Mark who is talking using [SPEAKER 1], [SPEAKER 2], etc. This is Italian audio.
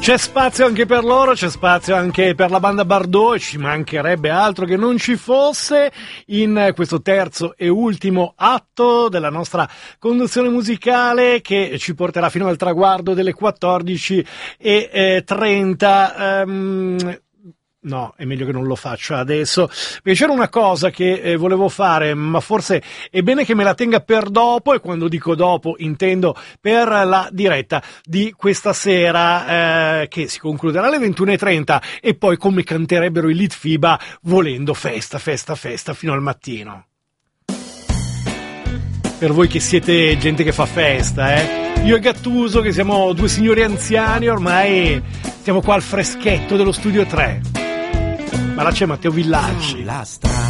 [SPEAKER 1] C'è spazio anche per loro, c'è spazio anche per la banda Bardot, e ci mancherebbe altro che non ci fosse in questo terzo e ultimo atto della nostra conduzione musicale, che ci porterà fino al traguardo delle 14:30. No, è meglio che non lo faccia adesso, perché c'era una cosa che volevo fare, ma forse è bene che me la tenga per dopo, e quando dico dopo intendo per la diretta di questa sera, che si concluderà alle 21:30, e poi, come canterebbero i Litfiba, volendo festa, festa, festa fino al mattino. Per voi che siete gente che fa festa, Io e Gattuso, che siamo due signori anziani, ormai stiamo qua al freschetto dello studio 3. Ma là c'è Matteo Villacci.
[SPEAKER 2] La strada